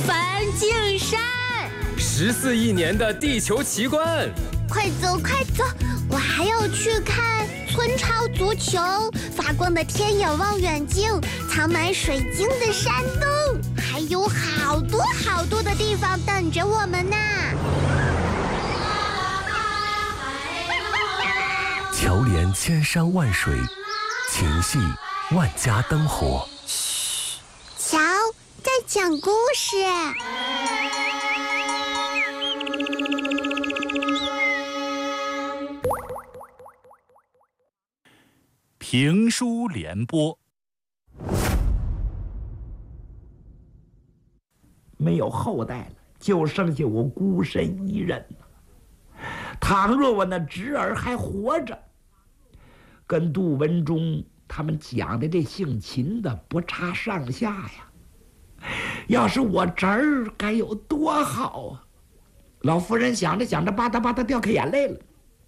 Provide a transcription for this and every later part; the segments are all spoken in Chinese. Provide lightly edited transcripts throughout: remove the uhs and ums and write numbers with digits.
梵净山 ，14亿年的地球奇观。 快走快走，我还要去看村超足球，发光的天眼望远镜，藏满水晶的山洞，还有好多好多的地方等着我们呢。 桥连千山万水，情系万家灯火。 嘘，瞧，在讲故事。 评书联播。 没有后代了，就剩下我孤身一人了。倘若我那侄儿还活着，跟杜文忠他们讲的这姓秦的不差上下呀。要是我侄儿该有多好啊！老夫人想着想着，吧嗒吧嗒掉开眼泪了。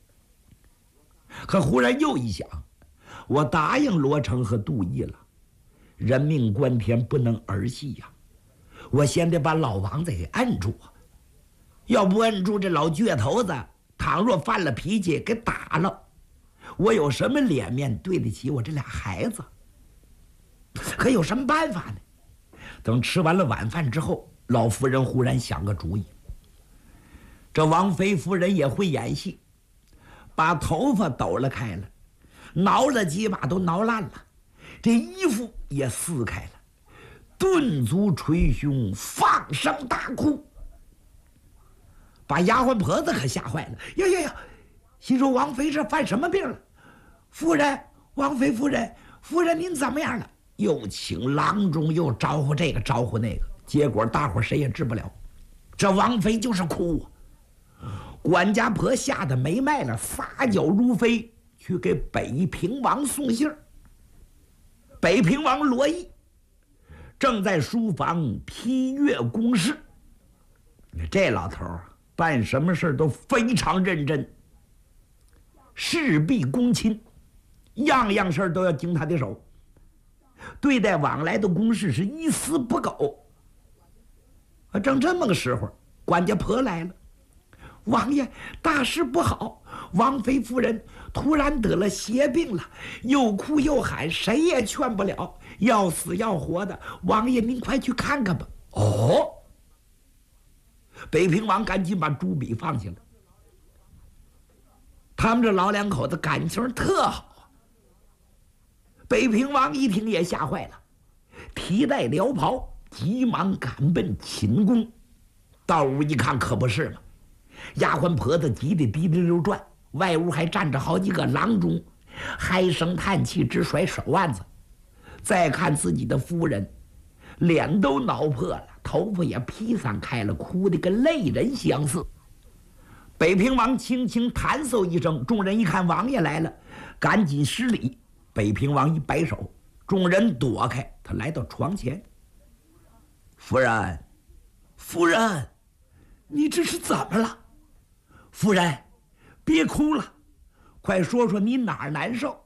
可忽然又一想，我答应罗成和杜毅了，人命关天，不能儿戏呀。我先得把老王子给摁住啊，要不摁住这老倔头子，倘若犯了脾气给打了，我有什么脸面对得起我这俩孩子？可有什么办法呢？等吃完了晚饭之后，老夫人忽然想个主意。这王妃夫人也会演戏，把头发抖了开了，挠了几把都挠烂了，这衣服也撕开了，顿足捶胸，放声大哭，把丫鬟婆子可吓坏了。呀呀呀！心说王妃这犯什么病了？夫人，王妃夫人，夫人您怎么样了？又请郎中，又招呼这个招呼那个，结果大伙谁也治不了。这王妃就是哭啊！管家婆吓得没脉了，撒脚如飞去给北平王送信儿。北平王罗毅正在书房批阅公事，这老头办什么事都非常认真，事必躬亲，样样事都要经他的手，对待往来的公事是一丝不苟。正这么个时候，管家婆来了。王爷，大事不好，王妃夫人突然得了邪病了，又哭又喊，谁也劝不了，要死要活的。王爷您快去看看吧。哦，北平王赶紧把朱笔放下了。他们这老两口子感情特好。北平王一听也吓坏了，提带辽袍，急忙赶奔秦宫。到屋一看，可不是嘛，丫鬟婆子急得滴滴溜转，外屋还站着好几个郎中，唉声叹气，直甩手腕子。再看自己的夫人，脸都挠破了，头发也披散开了，哭得跟泪人相似。北平王轻轻弹嗽一声，众人一看王爷来了，赶紧施礼。北平王一摆手，众人躲开，他来到床前。夫人，夫人，你这是怎么了？夫人，别哭了，快说说你哪儿难受。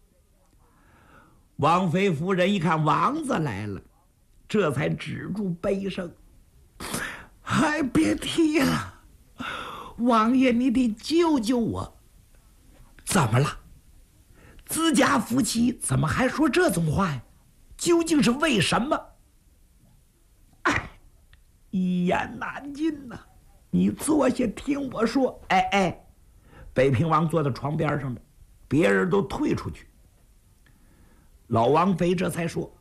王妃夫人一看王子来了，这才止住悲声。还别提了，王爷你得救救我。怎么了？自家夫妻怎么还说这种话呀？究竟是为什么？哎，一言难尽呐。你坐下听我说。北平王坐在床边上了，别人都退出去。老王妃这才说：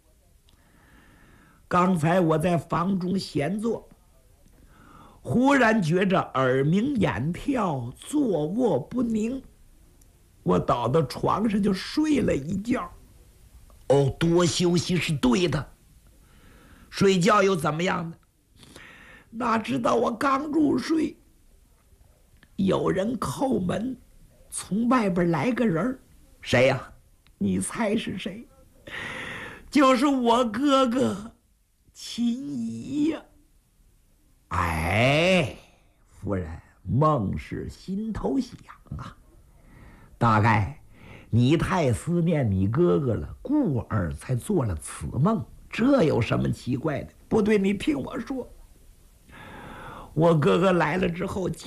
刚才我在房中闲坐，忽然觉着耳鸣眼跳，坐卧不宁，我倒到床上就睡了一觉。哦，多休息是对的，睡觉又怎么样呢？哪知道我刚入睡，有人叩门，从外边来个人。谁呀？你猜是谁？就是我哥哥秦仪呀。哎，夫人，梦是心头想啊，大概你太思念你哥哥了，故而才做了此梦，这有什么奇怪的？ 不对，你听我说，我哥哥来了之后。